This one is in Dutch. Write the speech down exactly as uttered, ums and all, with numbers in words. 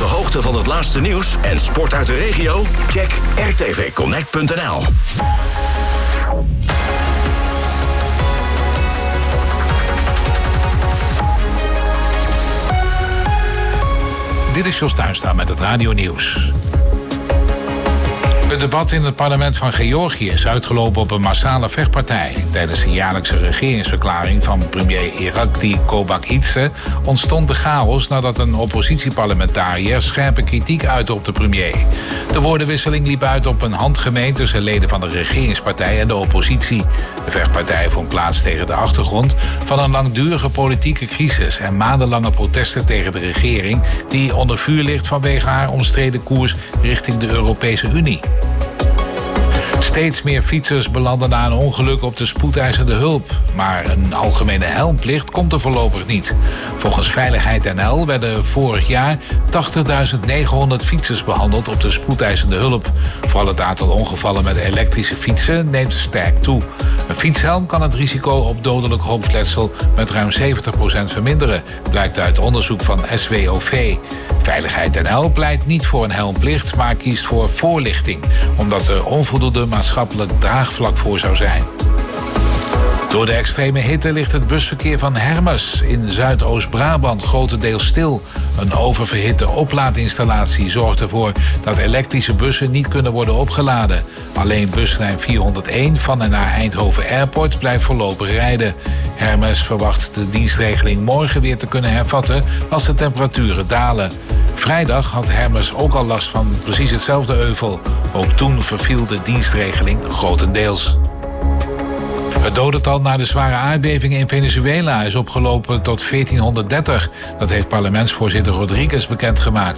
hoogte van het laatste nieuws en sport uit de regio? Check r t v connect punt n l. Dit is Jos Tuinstra met het Radio Nieuws. Het debat in het parlement van Georgië is uitgelopen op een massale vechtpartij. Tijdens de jaarlijkse regeringsverklaring van premier Irakli Kobakidze ontstond de chaos nadat een oppositieparlementariër scherpe kritiek uitte op de premier. De woordenwisseling liep uit op een handgemeen tussen leden van de regeringspartij en de oppositie. De vechtpartij vond plaats tegen de achtergrond van een langdurige politieke crisis en maandenlange protesten tegen de regering die onder vuur ligt vanwege haar omstreden koers richting de Europese Unie. Steeds meer fietsers belanden na een ongeluk op de spoedeisende hulp. Maar een algemene helmplicht komt er voorlopig niet. Volgens Veiligheid N L werden vorig jaar tachtigduizend negenhonderd fietsers behandeld op de spoedeisende hulp. Vooral het aantal ongevallen met elektrische fietsen neemt sterk toe. Een fietshelm kan het risico op dodelijk hoofdletsel met ruim zeventig procent verminderen, blijkt uit onderzoek van S W O V. Veiligheid N L pleit niet voor een helmplicht, maar kiest voor voorlichting, omdat er onvoldoende maatschappelijk draagvlak voor zou zijn. Door de extreme hitte ligt het busverkeer van Hermes in Zuidoost-Brabant grotendeels stil. Een oververhitte oplaadinstallatie zorgt ervoor dat elektrische bussen niet kunnen worden opgeladen. Alleen buslijn vierhonderdéén van en naar Eindhoven Airport blijft voorlopig rijden. Hermes verwacht de dienstregeling morgen weer te kunnen hervatten als de temperaturen dalen. Vrijdag had Hermes ook al last van precies hetzelfde euvel. Ook toen verviel de dienstregeling grotendeels. Het dodental na de zware aardbeving in Venezuela is opgelopen tot veertienhonderddertig. Dat heeft parlementsvoorzitter Rodriguez bekendgemaakt.